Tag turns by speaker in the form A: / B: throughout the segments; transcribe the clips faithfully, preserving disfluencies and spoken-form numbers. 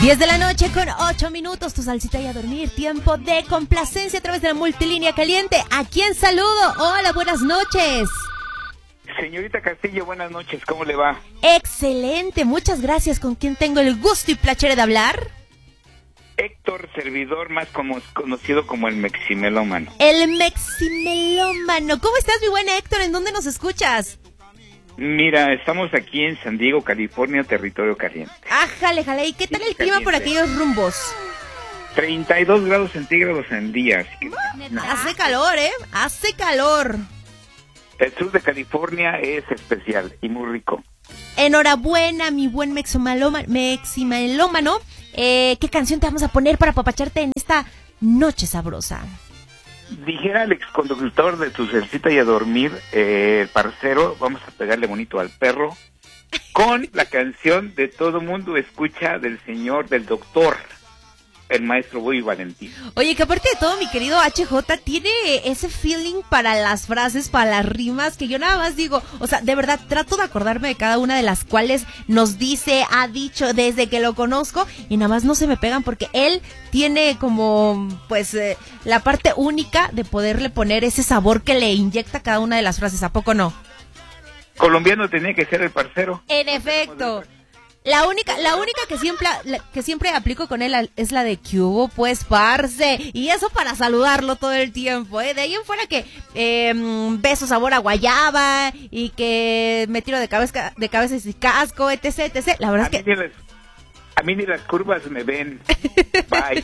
A: diez de la noche con ocho minutos, tu salsita y a dormir. Tiempo de complacencia a través de la multilínea caliente. ¿A quién saludo? Hola, buenas noches.
B: Señorita Castillo, buenas noches, ¿cómo le va?
A: Excelente, muchas gracias. ¿Con quién tengo el gusto y placer de hablar?
B: Héctor, servidor más como, conocido como el Meximelómano.
A: El Meximelómano. ¿Cómo estás, mi buen Héctor? ¿En dónde nos escuchas?
B: Mira, estamos aquí en San Diego, California, territorio caliente.
A: Ájale, jale. ¿Y qué tal el clima por aquellos rumbos?
B: treinta y dos grados centígrados en día. Así que...
A: Hace calor, ¿eh? Hace calor.
B: El sur de California es especial y muy rico.
A: Enhorabuena, mi buen Meximelómano. Eh, ¿Qué canción te vamos a poner para apapacharte en esta noche sabrosa?
B: Dijera el exconductor de tu salsita y a dormir, eh, el parcero, vamos a pegarle bonito al perro, con la canción de Todo Mundo Escucha del señor, del doctor, el maestro Boy Valentín.
A: Oye, que aparte de todo, mi querido H J tiene ese feeling para las frases, para las rimas, que yo nada más digo, o sea, de verdad, trato de acordarme de cada una de las cuales nos dice, ha dicho desde que lo conozco, y nada más no se me pegan porque él tiene como, pues, eh, la parte única de poderle poner ese sabor que le inyecta cada una de las frases, ¿a poco no?
B: Colombiano tenía que ser el parcero.
A: En efecto. La única, la única que siempre, la, que siempre aplico con él es la de que hubo, pues, parce. Y eso para saludarlo todo el tiempo, ¿eh? De ahí en fuera que eh, beso sabor a guayaba y que me tiro de cabeza, de cabeza y casco, etc, etcétera. La verdad
B: a
A: es que...
B: Mí las, a mí ni las curvas me ven. Bye.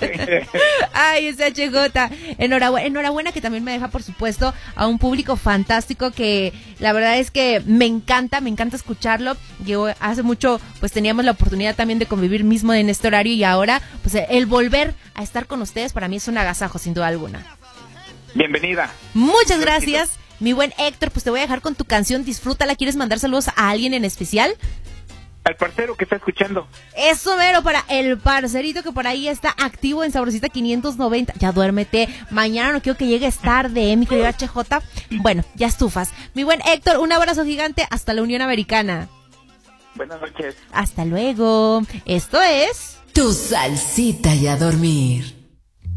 A: Ay, ese H J. Enhorabuena, enhorabuena que también me deja, por supuesto, a un público fantástico que la verdad es que me encanta, me encanta escucharlo. Yo hace mucho, pues teníamos la oportunidad también de convivir mismo en este horario y ahora, pues el volver a estar con ustedes para mí es un agasajo, sin duda alguna.
B: Bienvenida.
A: Muchas gracias, mi buen Héctor. Pues te voy a dejar con tu canción, disfrútala. ¿Quieres mandar saludos a alguien en especial?
B: Al parcero que está escuchando.
A: Eso mero, para el parcerito que por ahí está activo en Sabrosita quinientos noventa. Ya duérmete, mañana no quiero que llegues tarde, ¿eh, mi querido H J? Bueno, ya estufas. Mi buen Héctor, un abrazo gigante hasta la Unión Americana.
B: Buenas noches.
A: Hasta luego. Esto es...
C: Tu salsita y a dormir.